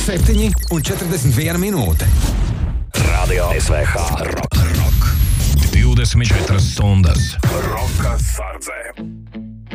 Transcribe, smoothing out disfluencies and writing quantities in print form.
7 un 41 minūte. Radio SVH Rock 24 stundas. Roka sardzē.